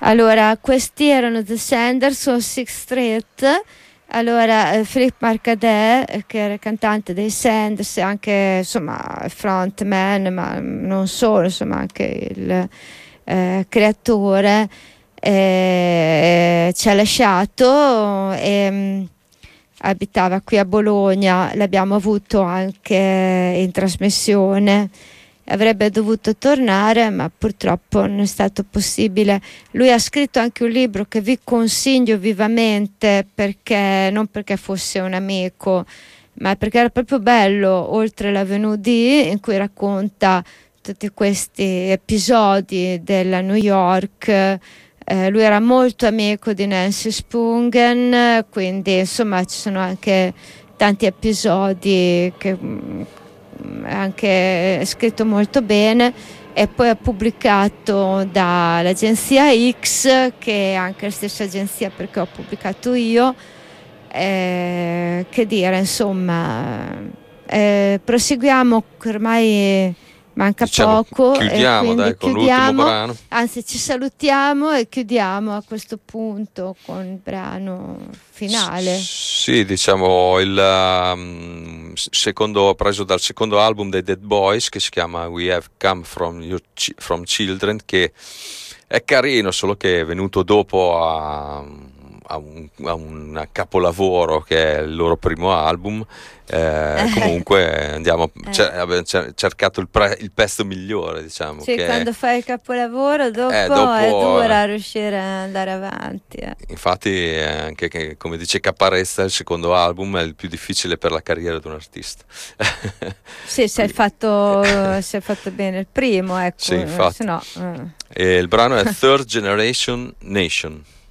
Allora, questi erano The Sanders o Sixth Street. Allora, Philippe Marcadet, che era cantante dei Sanders e anche insomma frontman, ma non solo, insomma anche il creatore, ci ha lasciato e abitava qui a Bologna. L'abbiamo avuto anche in trasmissione. Avrebbe dovuto tornare, ma purtroppo non è stato possibile. Lui ha scritto anche un libro che vi consiglio vivamente, perché non perché fosse un amico, ma perché era proprio bello, oltre la Venudì, in cui racconta tutti questi episodi della New York. Lui era molto amico di Nancy Spungen, quindi insomma ci sono anche tanti episodi che anche scritto molto bene, e poi ha pubblicato dall'agenzia X, che è anche la stessa agenzia perché ho pubblicato io, che dire, insomma, proseguiamo, ormai manca poco, chiudiamo, e quindi dai, con l'ultimo brano. Anzi, ci salutiamo e chiudiamo a questo punto con il brano finale. Sì, diciamo il secondo, preso dal secondo album dei Dead Boys, che si chiama We Have Come From Children, che è carino, solo che è venuto dopo a un capolavoro che è il loro primo album. Comunque abbiamo cercato il pezzo migliore, diciamo. Sì, che quando fai il capolavoro dopo è dura riuscire ad andare avanti. Infatti anche che, come dice Caparezza, il secondo album è il più difficile per la carriera di un artista. Sì, se hai fatto bene il primo, ecco. Sì, infatti. Sennò, E il brano è Third Generation Nation.